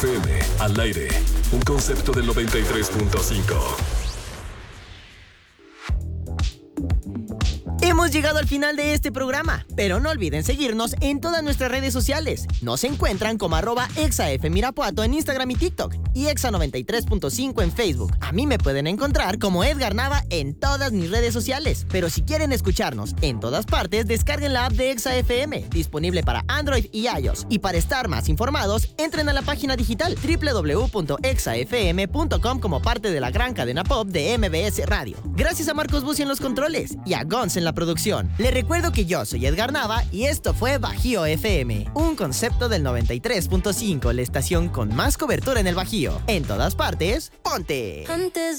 FM, al aire. Un concepto del 93.5. Hemos llegado al final de este programa, pero no olviden seguirnos en todas nuestras redes sociales. Nos encuentran como @ExaFMirapuato en Instagram y TikTok y Exa93.5 en Facebook. A mí me pueden encontrar como Edgar Nava en todas mis redes sociales. Pero si quieren escucharnos en todas partes, descarguen la app de Exa FM, disponible para Android y iOS. Y para estar más informados, entren a la página digital www.exafm.com como parte de la gran cadena pop de MBS Radio. Gracias a Marcos Bussi en los controles y a Gonz en la producción. Les recuerdo que yo soy Edgar Nava y esto fue Bajío FM, un concepto del 93.5, la estación con más cobertura en el Bajío. En todas partes, ponte. Antes